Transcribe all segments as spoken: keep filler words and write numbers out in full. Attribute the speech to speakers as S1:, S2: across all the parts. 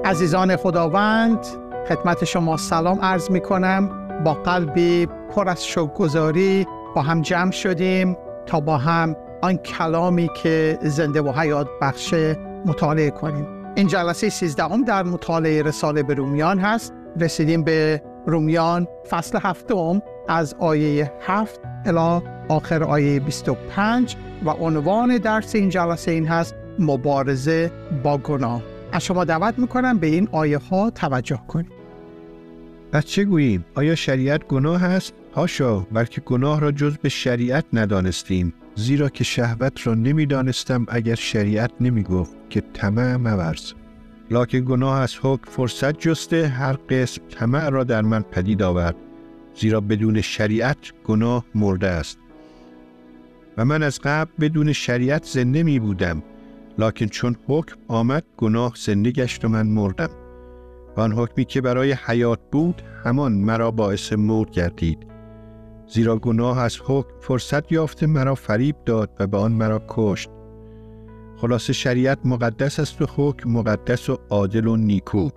S1: عزیزان خداوند، خدمت شما سلام عرض می کنم. با قلبی پر از شکرگزاری با هم جمع شدیم تا با هم آن کلامی که زنده و حیات بخشه مطالعه کنیم. این جلسه سیزدهم در مطالعه رساله به رومیان هست. رسیدیم به رومیان فصل هفتم از آیه هفت الی آخر آیه بیست و پنج و عنوان درس این جلسه این هست: مبارزه با گناه. از شما دعوت میکنم به این آیه ها توجه کنید.
S2: پس چه گوییم؟ آیا شریعت گناه است؟ حاشا، بلکه گناه را جز به شریعت ندانستیم، زیرا که شهوت را نمیدانستم اگر شریعت نمیگفت که طمع مورز. لکن گناه از حکم فرصت جسته هر قسم طمع را در من پدید آورد، زیرا بدون شریعت گناه مرده است. و من از قبل بدون شریعت زنده می بودم، لکن چون حکم آمد گناه زنده گشت و من مردم. و آن حکمی که برای حیات بود همان مرا باعث موت گردید، زیرا گناه از حکم فرصت یافته مرا فریب داد و به آن مرا کشت. خلاصه شریعت مقدس است و حکم مقدس و عادل و نیکو.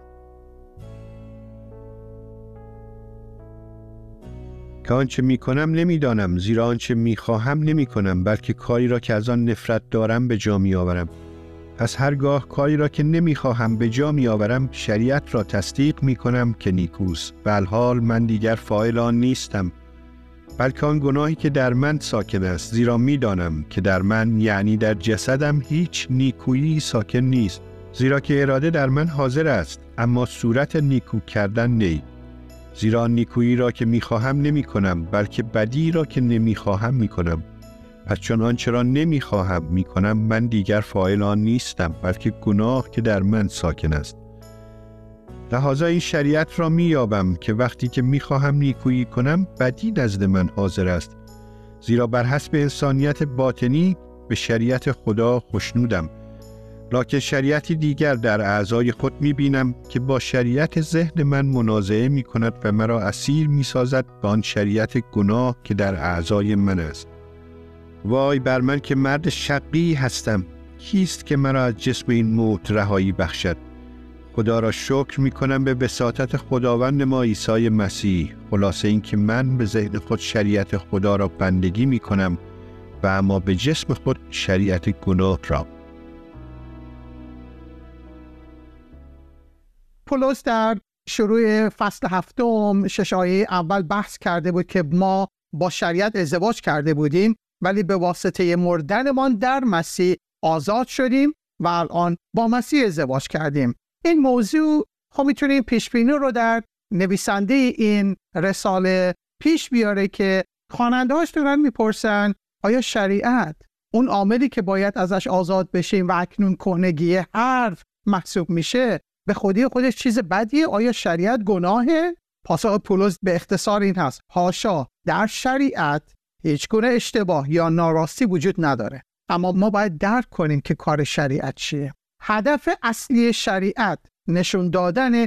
S2: که آنچه می کنم نمی دانم، زیرا آنچه می خواهم نمی کنم، بلکه کاری را که از آن نفرت دارم به جا می آورم. پس هرگاه کاری را که نمی خواهم به جا می آورم، شریعت را تصدیق می کنم که نیکوست. و الحال من دیگر فاعل آن نیستم، بلکه آن گناهی که در من ساکن است، زیرا می دانم که در من، یعنی در جسدم، هیچ نیکویی ساکن نیست. زیرا که اراده در من حاضر است، اما صورت نیکو کردن نی. زیرا نیکویی را که می خواهم نمی کنم، بلکه بدی را که نمی خواهم می کنم. پس چون آنچه را نمی خواهم می کنم، من دیگر فاعل آن نیستم، بلکه گناه که در من ساکن است. لذا این شریعت را می یابم که وقتی که می خواهم نیکویی کنم، بدی نزد من حاضر است. زیرا بر حسب انسانیت باطنی به شریعت خدا خوشنودم، لکن شریعتی دیگر در اعضای خود می بینم که با شریعت ذهن من منازعه می کند و مرا اسیر می سازد به آن شریعت گناه که در اعضای من است. وای بر من که مرد شقی هستم! کیست که مرا از جسم این موت رهایی بخشد؟ خدا را شکر می کنم به وساطت خداوند ما عیسی مسیح. خلاصه این که من به ذهن خود شریعت خدا را بندگی می کنم و اما به جسم خود شریعت گناه را.
S1: پولس در شروع فصل هفتم شش آیه اول بحث کرده بود که ما با شریعت ازدواج کرده بودیم، ولی به واسطه مردنمان در مسیح آزاد شدیم و الان با مسیح ازدواج کردیم. این موضوع خب میتونیم پیش بینی رو در نویسنده این رساله پیش بیاره که خواننده‌هاش دارن میپرسن آیا شریعت اون عاملی که باید ازش آزاد بشیم و اکنون کهنگی حرف محسوب میشه به خودی خودش چیز بدیه؟ آیا شریعت گناهه؟ پاسخ پولس به اختصار این هست: حاشا، در شریعت هیچ گونه اشتباه یا ناراستی وجود نداره. اما ما باید درک کنیم که کار شریعت چیه. هدف اصلی شریعت نشون دادن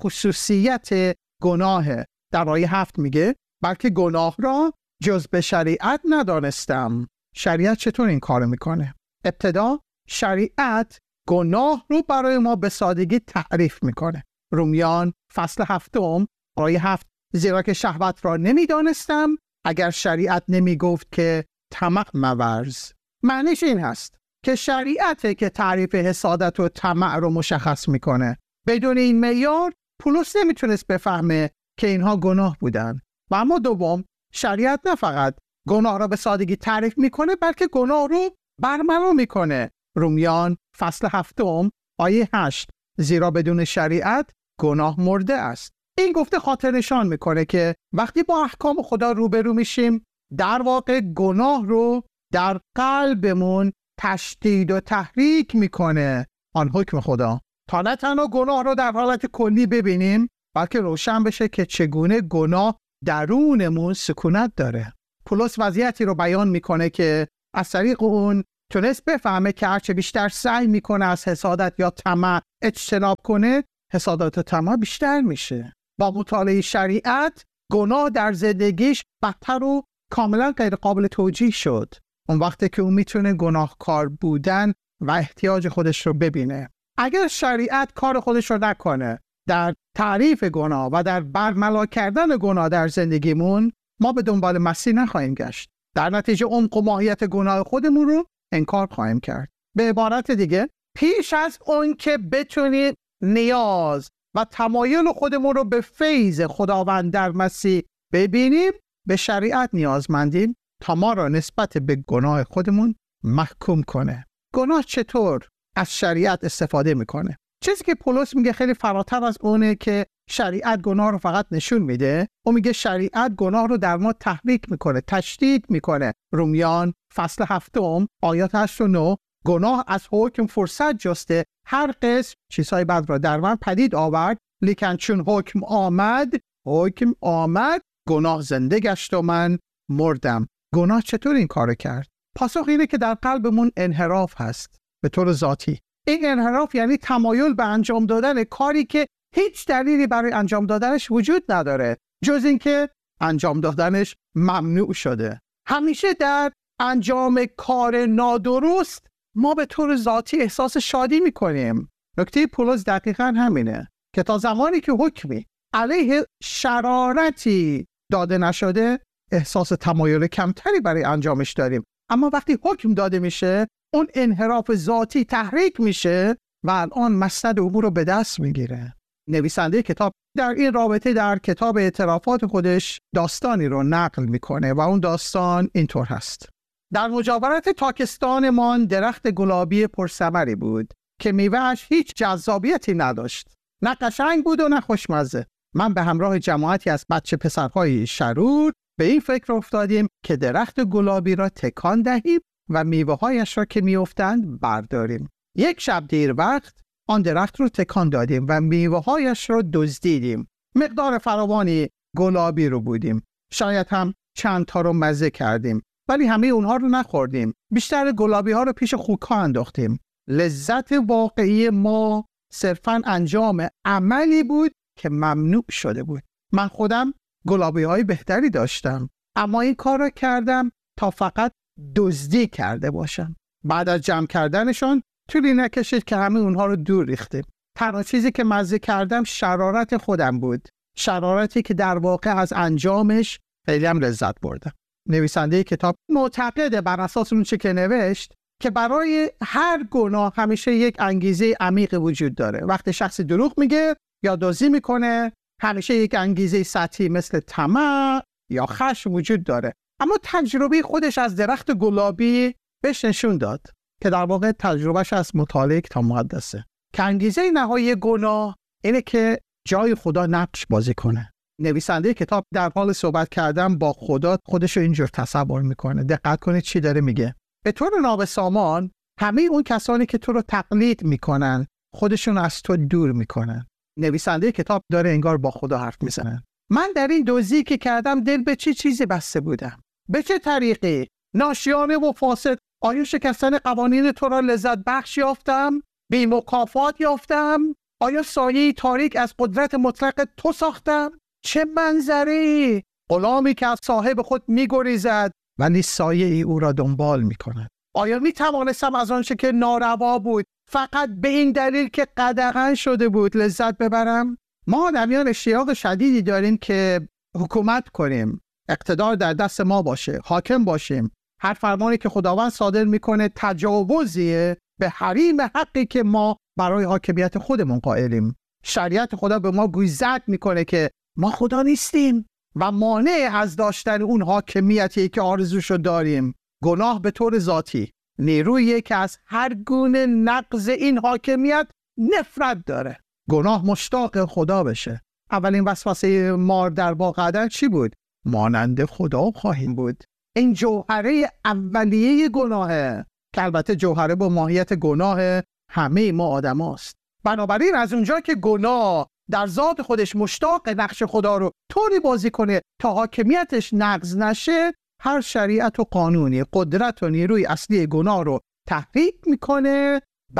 S1: خصوصیت گناهه. در آیه هفت میگه بلکه گناه را جز به شریعت ندانستم. شریعت چطور این کار میکنه؟ ابتدا شریعت گناه رو برای ما به سادگی تعریف میکنه. رومیان فصل هفتم آیه هفت: زیرا که شهوت را نمیدانستم اگر شریعت نمیگفت که طمع مورز. معنیش این هست که شریعته که تعریف حسادت و طمع رو مشخص میکنه. بدون این معیار پولس نمیتونست بفهمه که اینها گناه بودن. و اما دوم، شریعت نه فقط گناه را به سادگی تعریف میکنه، بلکه گناه رو برملا میکنه. رومیان فصل هفتم آیه هشت: زیرا بدون شریعت گناه مرده است. این گفته خاطر نشان میکنه که وقتی با احکام خدا روبرو میشیم، در واقع گناه رو در قلبمون تشدید و تحریک میکنه آن حکم خدا، تا نه تنها گناه رو در حالت کلی ببینیم، بلکه روشن بشه که چگونه گناه درونمون سکونت داره. پولس وضعیتی رو بیان میکنه که از طریق اون تونست بفهمه که هرچه بیشتر سعی میکنه از حسادت یا طمع اجتناب کنه، حسادت و طمع بیشتر میشه. با مطالعه شریعت گناه در زندگیش بدتر و کاملا غیر قابل توجیه شد. اون وقتی که اون میتونه گناهکار بودن و احتیاج خودش رو ببینه. اگر شریعت کار خودش رو نکنه در تعریف گناه و در برملا کردن گناه در زندگیمون، ما به دنبال مسیح نخواهیم گشت. در نتیجه عمق و ماهیت گناه خودمون رو انکار خواهیم کرد. به عبارت دیگه، پیش از اون که بتونیم نیاز و تمایل خودمون رو به فیض خداوند در مسیح ببینیم، به شریعت نیازمندیم تا ما را نسبت به گناه خودمون محکوم کنه. گناه چطور از شریعت استفاده میکنه؟ چیزی که پولس میگه خیلی فراتر از اونه که شریعت گناه رو فقط نشون میده. اون میگه شریعت گناه رو در ما تحریک میکنه، تشدید میکنه. رومیان فصل هفتم آیات هشت و نه، گناه از حکم فرصت جسته، هر قسم چیزهای بد را در من پدید آورد، لیکن چون حکم آمد حکم آمد گناه زنده گشت و من مردم. گناه چطور این کارو کرد؟ پاسخ اینه که در قلبمون انحراف هست به طور ذاتی. این انحراف یعنی تمایل به انجام دادن کاری که هیچ دلیلی برای انجام دادنش وجود نداره جز اینکه انجام دادنش ممنوع شده. همیشه در انجام کار نادرست ما به طور ذاتی احساس شادی میکنیم. نکته پولس دقیقاً همینه که تا زمانی که حکمی علیه شرارتی داده نشده احساس تمایل کمتری برای انجامش داریم، اما وقتی حکم داده میشه اون انحراف ذاتی تحریک میشه و الان مسند امور رو به دست میگیره. نویسنده کتاب در این رابطه در کتاب اعترافات خودش داستانی رو نقل میکنه و اون داستان اینطور هست: در مجاورت تاکستانمان درخت گلابی پرثمری بود که میوه‌اش هیچ جذابیتی نداشت، نه قشنگ بود و نه خوشمزه. من به همراه جماعتی از بچه پسرهای شرور به این فکر افتادیم که درخت گلابی را تکان دهیم و میوه‌هایش را که میافتند برداریم. یک شب دیر وقت آن درخت رو تکان دادیم و میوه‌هایش را دزدیدیم. مقدار فراوانی گلابی رو بودیم. شاید هم چند تا رو مزه کردیم، ولی همه اونها رو نخوردیم. بیشتر گلابی ها رو پیش خوک‌ها انداختیم. لذت واقعی ما صرفاً انجام عملی بود که ممنوع شده بود. من خودم گلابی های بهتری داشتم، اما این کار را کردم تا فقط دزدی کرده باشم. بعد از جمع کردنشان طولی نکشید که همه اونها رو دور ریختیم. تنها چیزی که مزه کردم شرارت خودم بود، شرارتی که در واقع از انجامش خیلی هم لذت بردم. نویسنده کتاب معتقده بر اساس اون چه که نوشت که برای هر گناه همیشه یک انگیزه عمیق وجود داره. وقتی شخصی دروغ میگه یا دزدی میکنه، همیشه یک انگیزه سطحی مثل طمع یا خشم وجود داره. اما تجربه خودش از درخت گلابی بهش نشون داد که در واقع تجربهش از مطالعه کتاب مقدسه که انگیزه نهایی گناه اینه که جای خدا نقش بازی کنه. نویسنده کتاب در حال صحبت کردن با خدا خودش رو اینجور تصور میکنه. دقت کنید چی داره میگه. به طور نابسامان همه اون کسانی که تو رو تقلید میکنن خودشون از تو دور میکنن. نویسنده کتاب داره انگار با خدا حرف میزنه. من در این دزدی که کردم دل به چه چیزی بسته بودم؟ به چه طریقی؟ ناشیانه و فاسد آیا شکستن قوانین تو را لذت بخش یافتم؟ بی مکافات یافتم؟ آیا سایه تاریک از قدرت مطلق تو ساختم؟ چه منظری؟ غلامی که از صاحب خود میگریزد ولی سایه ای او را دنبال میکند. آیا می توانستم از آنچه که ناروا بود فقط به این دلیل که قدغن شده بود لذت ببرم؟ ما آدمیان اشتیاق شدیدی داریم که حکومت کنیم، اقتدار در دست ما باشه، حاکم باشیم. هر فرمانی که خداوند صادر میکنه تجاوزیه به حریم حقی که ما برای حاکمیت خودمون قائلیم. شریعت خدا به ما گویزد میکنه که ما خدا نیستیم و مانع از داشتن اون حاکمیتی که آرزوشو داریم. گناه به طور ذاتی نیرویی که از هر گونه نقض این حاکمیت نفرت داره. گناه مشتاق خدا بشه. اولین وسوسه مار در باغ عدن چی بود؟ مانند خدا خواهیم بود. این جوهره اولیه گناهه که البته جوهره با ماهیت گناه همه ما آدم هاست. بنابراین از اونجا که گناه در ذات خودش مشتاق نقش خدا رو طوری بازی کنه تا حاکمیتش نقض نشه، هر شریعت و قانونی قدرت و نیروی اصلی گناه رو تحریک میکنه،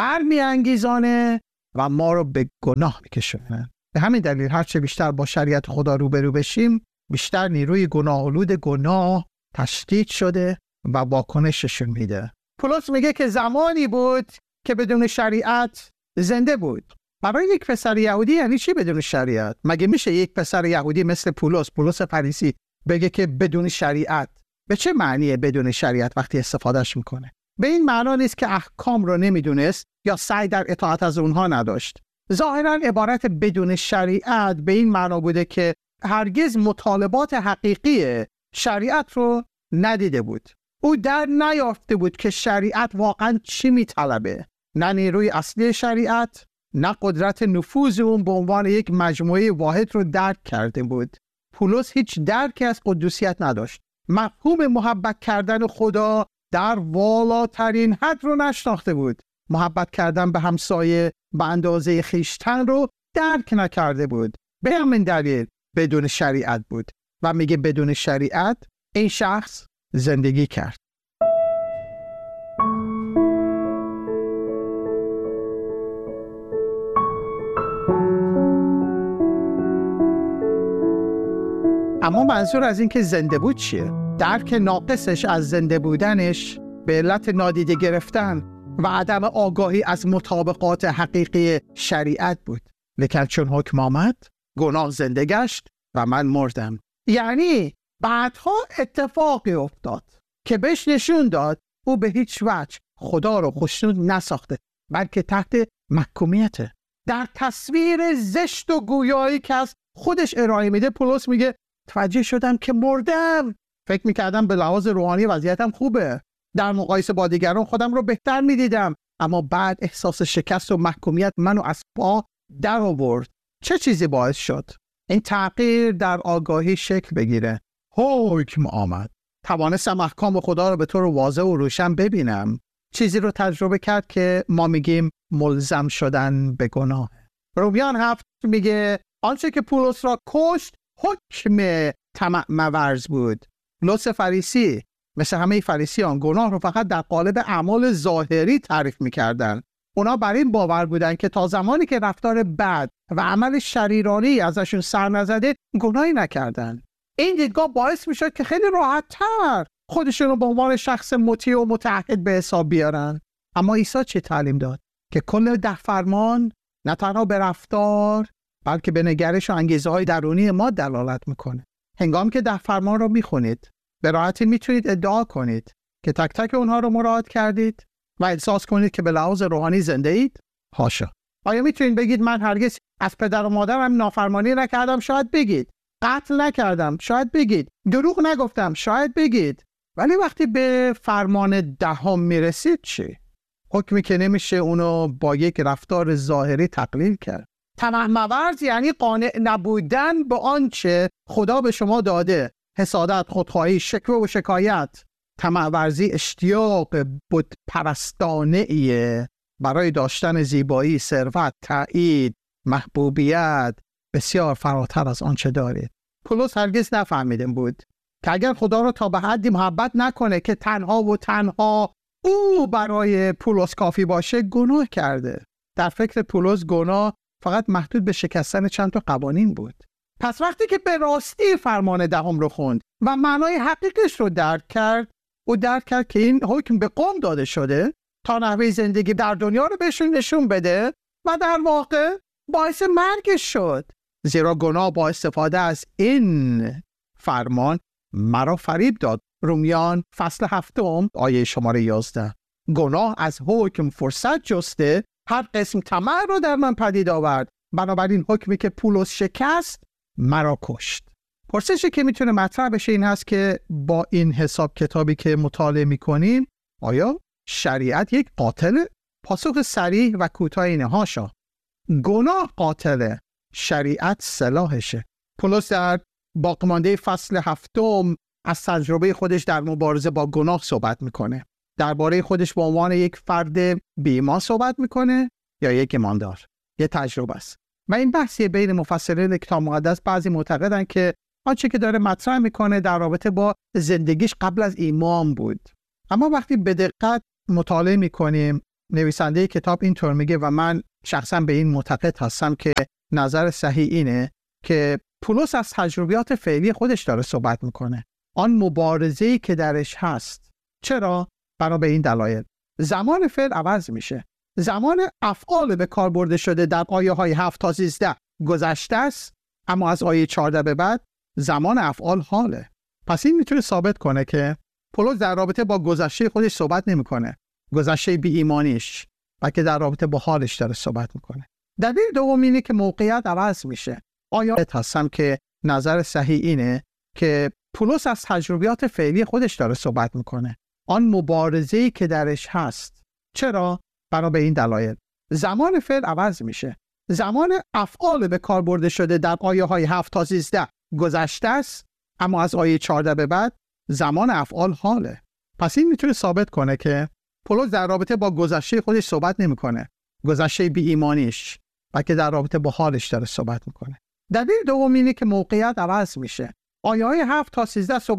S1: برمیانگیزانه و ما رو به گناه میکشونه. به همین دلیل هرچه بیشتر با شریعت خدا روبرو بشیم، بیشتر نیروی گناه‌آلود گناه تشدید شده و واکنششون میده. پولس میگه که زمانی بود که بدون شریعت زنده بود. برای یک پسر یهودی یعنی چی بدون شریعت؟ مگه میشه یک پسر یهودی مثل پولس، پولس فریسی بگه که بدون شریعت؟ به چه معنیه بدون شریعت وقتی استفادهش میکنه؟ به این معنا نیست که احکام رو نمیدونست یا سعی در اطاعت از اونها نداشت. ظاهراً عبارت بدون شریعت به این معنا بوده که هرگز مطالبات حقیقی شریعت رو ندیده بود. او در نیافته بود که شریعت واقعاً چی میطلبه. نه نیروی اصلی شریعت، نه قدرت نفوذ اون به عنوان یک مجموعه واحد رو درک کرده بود. پولس هیچ درکی از قدوسیت نداشت. مفهوم محبت کردن خدا در والاترین حد رو نشناخته بود. محبت کردن به همسایه به اندازه خویشتن رو درک نکرده بود. به همین دلیل بدون شریعت بود و میگه بدون شریعت این شخص زندگی کرد. اما منظور از این که زنده بود چیه؟ درک ناقصش از زنده بودنش به علت نادیده گرفتن و عدم آگاهی از مطابقات حقیقی شریعت بود. لیکن چون حکم آمد، گناه زنده گشت و من مردم. یعنی بعدها اتفاقی افتاد که بهش نشون داد او به هیچ وجه خدا رو خوشنود نساخته، بلکه تحت محکومیته. در تصویر زشت و گویایی که از خودش ارائه میده، پولس میگه توجه شدم که مردم. فکر میکردم به لحاظ روحانی وضعیتم خوبه، در مقایسه با دیگران خودم رو بهتر میدیدم، اما بعد احساس شکست و محکومیت منو از پا در آورد. چه چیزی باعث شد این تغییر در آگاهی شکل بگیره؟ حکم آمد. توانستم احکام خدا رو به طور واضح و روشن ببینم. چیزی رو تجربه کرد که ما میگیم ملزم شدن به گناه. رومیان هفت میگه آنچه که پولس را کشت حکم طمع مورز بود. پولس فریسی مثل همه فریسیان گناه رو فقط در قالب اعمال ظاهری تعریف میکردن. اونا بر این باور بودن که تا زمانی که رفتار بد و عمل شریرانه ازشون سر نزده گناهی نکردن. این دیدگاه باعث میشد که خیلی راحت‌تر خودشون رو به عنوان شخص مطیع و متعهد به حساب بیارن. اما عیسی چه تعلیم داد؟ که کل ده فرمان نه تنها به رفتار بلکه به نگرش و انگیزه های درونی ما دلالت میکنه. هنگامی که ده فرمان رو میخونید به راحتی میتونید ادعا کنید که تک تک اونها رو مراعات کردید و احساس کنید که به لحاظ روحانی زنده اید؟ حاشا. آیا میتونید بگید من هرگز از پدر و مادرم نافرمانی نکردم؟ شاید بگید. قتل نکردم؟ شاید بگید. دروغ نگفتم؟ شاید بگید. ولی وقتی به فرمان دهم میرسید چی؟ حکمی که نمیشه اونو با یک رفتار ظاهری تقلیل کرد. طمع مورز یعنی قانع نبودن به آنچه خدا به شما داده. حسادت، خودخواهی، شکوه و شکایت. طمع ورزی اشتیاق بت پرستانه‌ایه برای داشتن زیبایی، ثروت، تایید، محبوبیت بسیار فراتر از آنچه دارید. پولس هرگز نفهمیده بود که اگر خدا رو تا به حدی محبت نکنه که تنها و تنها او برای پولس کافی باشه، گناه کرده. در فکر پولس گناه فقط محدود به شکستن چند تا قوانین بود. پس وقتی که به راستی فرمان دهم رو خوند و معنای حقیقش رو درک کرد، او درک کرد که این حکم به قوم داده شده تا نحوه زندگی در دنیا رو بهشون نشون بده و در واقع باعث مرگش شد. زیرا گناه با استفاده از این فرمان مرا فریب داد. رومیان فصل هفتم آیه شماره یازده. گناه از حکم فرصت جسته، هر قسم طمع رو در من پدید آورد. بنابراین حکمی که پولس شکست مرا کشت. پرسشی که میتونه مطرح بشه این هست که با این حساب کتابی که مطالعه میکنیم آیا شریعت یک قاتله؟ پاسخ صریح و کوتاه اینه: هاشا. گناه قاتله، شریعت سلاحشه. پولس در باقیمانده فصل هفتم از تجربه خودش در مبارزه با گناه صحبت میکنه. درباره خودش به عنوان یک فرد بی‌ایمان صحبت میکنه یا یک ایماندار. یه تجربه است. و این بحثی بین مفسرین کتاب مقدس. بعضی معتقدن که آنچه که داره مطرح میکنه در رابطه با زندگیش قبل از ایمان بود. اما وقتی به دقت مطالعه میکنیم، نویسنده کتاب اینطور میگه و من شخصا به این معتقد هستم که نظر صحیح اینه که پولس از تجربیات فعلی خودش داره صحبت میکنه. آن مبارزه‌ای که درش هست. چرا؟ برای به این دلایل. زمان فعل عوض میشه. زمان افعال به کار برده شده در آیه های هفت تا سیزده گذشته است، اما از آیه چهارده به بعد زمان افعال حاله. پس این میتونه ثابت کنه که پولس در رابطه با گذشته خودش صحبت نمیکنه، گذشته بی ایمانیش، بلکه در رابطه با حالش داره صحبت میکنه. دلیل دوم اینه که موقعیت عوض میشه. آیات هستم که نظر صحیح اینه که پولس از تجربیات فعلی خودش داره صحبت میکنه، آن مبارزه‌ای که درش هست. چرا؟ برای به این دلایل. زمان فعل عوض میشه. زمان افعال به کار برده شده در آیه های هفت تا سیزده گذشته است، اما از آیه چهارده به بعد زمان افعال حاله. پس این میتونه ثابت کنه که پولس در رابطه با گذشته خودش صحبت نمیکنه، گذشته بی ایمانیش، بلکه در رابطه با حالش داره صحبت میکنه. دلیل دوم اینه که موقعیت عوض میشه. آیه های هفت تا سیزده صحبت